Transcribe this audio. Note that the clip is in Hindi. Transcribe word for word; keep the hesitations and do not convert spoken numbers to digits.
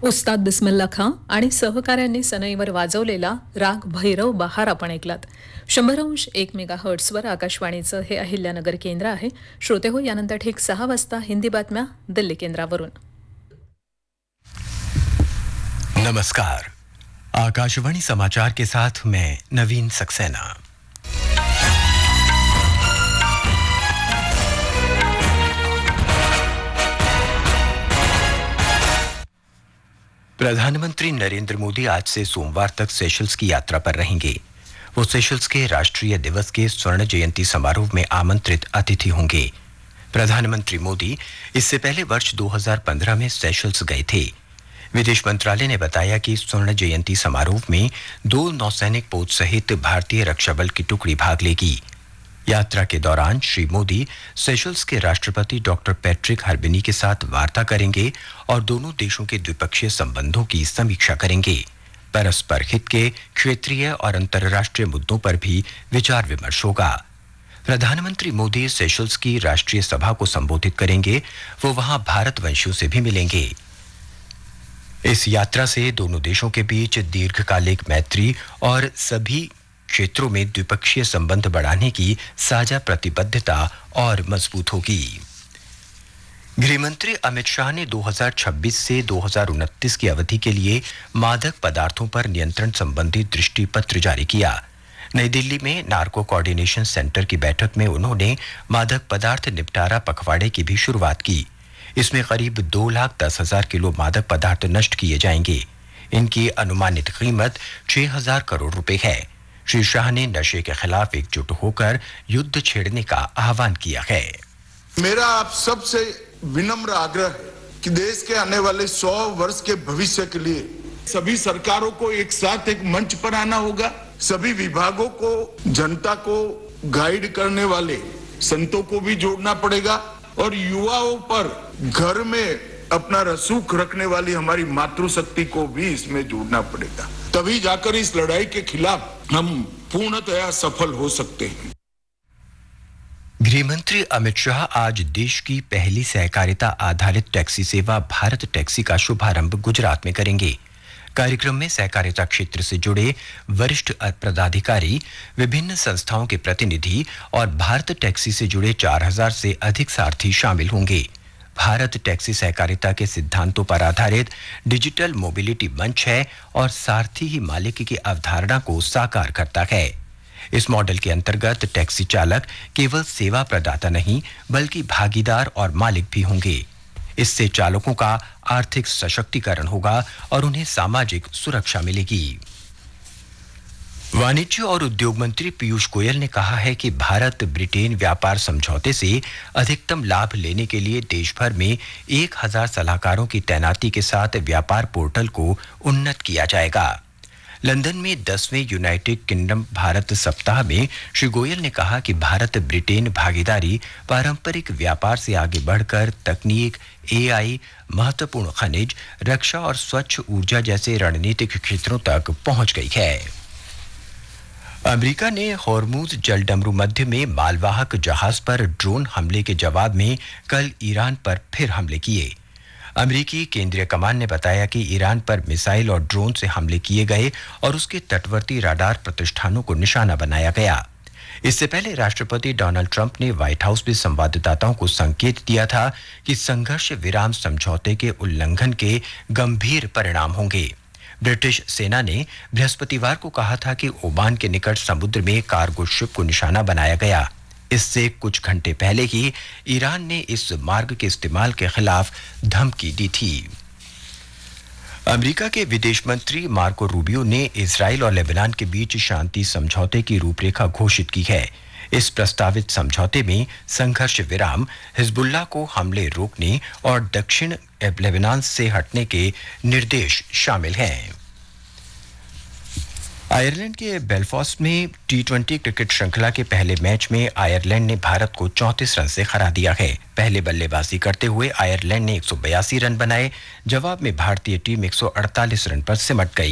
उस्ताद बिस्मिल्ला खां आणि सहकाऱ्यांनी सनईवर वाजवलेला राग भैरव बहार आपण ऐकलात. शंभर अंश एक मेगा हर्ट्सवर आकाशवाणीचं हे अहिल्यानगर केंद्र आहे. श्रोते हो, यानंतर ठीक सहा वाजता हिंदी बातम्या दिल्ली केंद्रावरून. नमस्कार, आकाशवाणी समाचार के साथ मैं नवीन सक्सेना. प्रधानमंत्री नरेंद्र मोदी आज से सोमवार तक सेशल्स की यात्रा पर रहेंगे. वो सेशल्स के राष्ट्रीय दिवस के स्वर्ण जयंती समारोह में आमंत्रित अतिथि होंगे. प्रधानमंत्री मोदी इससे पहले वर्ष दो हज़ार पंद्रह में सेशल्स गए थे. विदेश मंत्रालय ने बताया कि स्वर्ण जयंती समारोह में दो नौसैनिक पोत सहित भारतीय रक्षा बल की टुकड़ी भाग लेगी. यात्रा के दौरान श्री मोदी सेशल्स के राष्ट्रपति डॉक्टर पैट्रिक हर्बिनी के साथ वार्ता करेंगे और दोनों देशों के द्विपक्षीय संबंधों की समीक्षा करेंगे. परस्पर हित के क्षेत्रीय और अंतर्राष्ट्रीय मुद्दों पर भी विचार विमर्श होगा. प्रधानमंत्री मोदी सेशल्स की राष्ट्रीय सभा को संबोधित करेंगे. वो वहां भारतवंशियों से भी मिलेंगे. इस यात्रा से दोनों देशों के बीच दीर्घकालिक मैत्री और सभी क्षेत्रों में द्विपक्षीय संबंध बढ़ाने की साझा प्रतिबद्धता और मजबूत होगी. गृहमंत्री अमित शाह ने दो हज़ार छब्बीस से दो हज़ार उनतीस की अवधि के लिए मादक पदार्थों पर नियंत्रण संबंधी दृष्टि पत्र जारी किया. नई दिल्ली में नार्को कोऑर्डिनेशन सेंटर की बैठक में उन्होंने मादक पदार्थ निपटारा पखवाड़े की भी शुरुआत की. इसमें करीब दो लाख दस हजार किलो मादक पदार्थ नष्ट किए जाएंगे. इनकी अनुमानित कीमत छह हजार करोड़ रुपए है. श्री शाह ने नशे के खिलाफ एकजुट होकर युद्ध छेड़ने का आह्वान किया है. मेरा आप सबसे विनम्र आग्रह है कि देश के आने वाले सौ वर्ष के भविष्य के लिए सभी सरकारों को एक साथ एक मंच पर आना होगा. सभी विभागों को, जनता को गाइड करने वाले संतों को भी जोड़ना पड़ेगा और युवाओं पर घर में अपना रसूख रखने वाली हमारी मातृशक्ति को भी इसमें जोड़ना पड़ेगा. तभी जाकर इस लड़ाई के खिलाफ हम पूर्णतया सफल हो सकते हैं. गृहमंत्री अमित शाह आज देश की पहली सहकारिता आधारित टैक्सी सेवा भारत टैक्सी का शुभारंभ गुजरात में करेंगे. कार्यक्रम में सहकारिता क्षेत्र से जुड़े वरिष्ठ पदाधिकारी, विभिन्न संस्थाओं के प्रतिनिधि और भारत टैक्सी से जुड़े चार हजार से अधिक सारथी शामिल होंगे. भारत टैक्सी सहकारिता के सिद्धांतों पर आधारित डिजिटल मोबिलिटी मंच है और सारथी ही मालिक की अवधारणा को साकार करता है. इस मॉडल के अंतर्गत टैक्सी चालक केवल सेवा प्रदाता नहीं बल्कि भागीदार और मालिक भी होंगे. इससे चालकों का आर्थिक सशक्तिकरण होगा और उन्हें सामाजिक सुरक्षा मिलेगी. वाणिज्य और उद्योग मंत्री पीयूष गोयल ने कहा है कि भारत ब्रिटेन व्यापार समझौते से अधिकतम लाभ लेने के लिए देश भर में एक हजार सलाहकारों की तैनाती के साथ व्यापार पोर्टल को उन्नत किया जाएगा. लंदन में दसवें यूनाइटेड किंगडम भारत सप्ताह में श्री गोयल ने कहा कि भारत ब्रिटेन भागीदारी पारंपरिक व्यापार से आगे बढ़कर तकनीक, एआई, महत्वपूर्ण खनिज, रक्षा और स्वच्छ ऊर्जा जैसे रणनीतिक क्षेत्रों तक पहुंच गई है. अमेरिका ने होर्मुज जलडमरू मध्य में मालवाहक जहाज पर ड्रोन हमले के जवाब में कल ईरान पर फिर हमले किए. अमेरिकी केंद्रीय कमान ने बताया कि ईरान पर मिसाइल और ड्रोन से हमले किए गए और उसके तटवर्ती राडार प्रतिष्ठानों को निशाना बनाया गया. इससे पहले राष्ट्रपति डोनाल्ड ट्रंप ने व्हाइट हाउस में संवाददाताओं को संकेत दिया था कि संघर्ष विराम समझौते के उल्लंघन के गंभीर परिणाम होंगे. ब्रिटिश सेना ने बृहस्पतिवार को कहा था कि ओमान के निकट समुद्र में कार्गो शिप को निशाना बनाया गया. इससे कुछ घंटे पहले ही ईरान ने इस मार्ग के इस्तेमाल के खिलाफ धमकी दी थी. अमेरिका के विदेश मंत्री मार्को रूबियो ने इजराइल और लेबनान के बीच शांति समझौते की रूपरेखा घोषित की है. इस प्रस्तावित समझौते में संघर्ष विराम, हिजबुल्लाह को हमले रोकने और दक्षिण लेबनान से हटने के निर्देश शामिल हैं. आयरलैंड के बेलफास्ट में टी ट्वेंटी क्रिकेट श्रृंखला के पहले मैच में आयरलैंड ने भारत को चौंतीस रन से हरा दिया है. पहले बल्लेबाजी करते हुए आयरलैंड ने एक सौ बयासी रन बनाए. जवाब में भारतीय टीम एक सौ अड़तालीस रन पर सिमट गई.